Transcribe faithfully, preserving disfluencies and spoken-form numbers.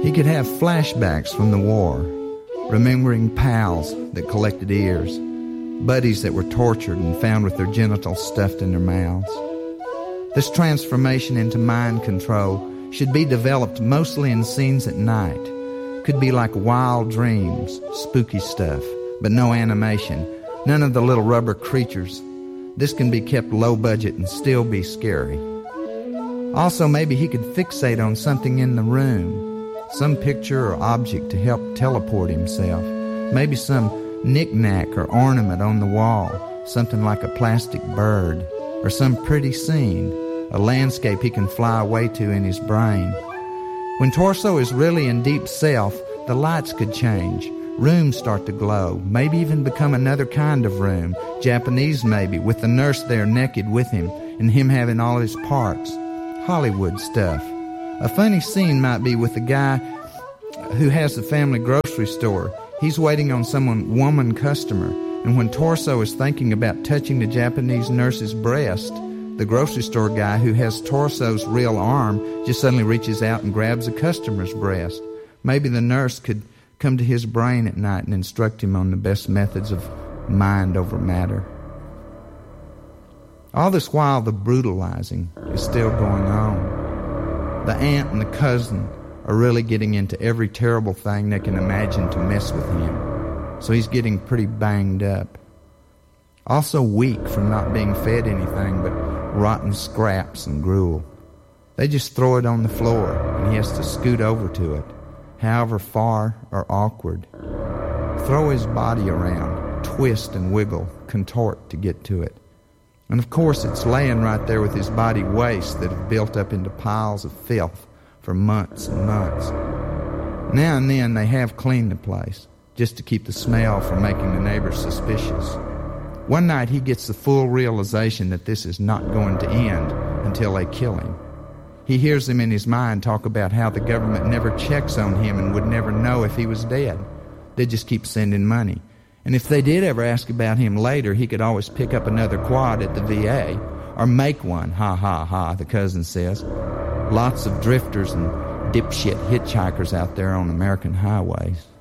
He could have flashbacks from the war, remembering pals that collected ears, buddies that were tortured and found with their genitals stuffed in their mouths. This transformation into mind control should be developed mostly in scenes at night. Could be like wild dreams, spooky stuff, but no animation, none of the little rubber creatures. This can be kept low budget and still be scary. Also, maybe he could fixate on something in the room, some picture or object to help teleport himself. Maybe some knick-knack or ornament on the wall, something like a plastic bird, or some pretty scene, a landscape he can fly away to in his brain. When Torso is really in deep self, the lights could change. Rooms start to glow, maybe even become another kind of room, Japanese maybe, with the nurse there naked with him, and him having all his parts. Hollywood stuff. A funny scene might be with the guy who has the family grocery store. He's waiting on some woman customer, and when Torso is thinking about touching the Japanese nurse's breast, the grocery store guy who has Torso's real arm just suddenly reaches out and grabs a customer's breast. Maybe the nurse could come to his brain at night and instruct him on the best methods of mind over matter. All this while, the brutalizing is still going on. The aunt and the cousin are really getting into every terrible thing they can imagine to mess with him, so he's getting pretty banged up. Also weak from not being fed anything but rotten scraps and gruel. They just throw it on the floor, and he has to scoot over to it, however far or awkward. Throw his body around, twist and wiggle, contort to get to it. And of course it's laying right there with his body wastes that have built up into piles of filth for months and months. Now and then they have cleaned the place, just to keep the smell from making the neighbors suspicious. One night he gets the full realization that this is not going to end until they kill him. He hears them in his mind talk about how the government never checks on him and would never know if he was dead. They just keep sending money. And if they did ever ask about him later, he could always pick up another quad at the V A, or make one, ha ha ha, the cousin says. Lots of drifters and dipshit hitchhikers out there on American highways.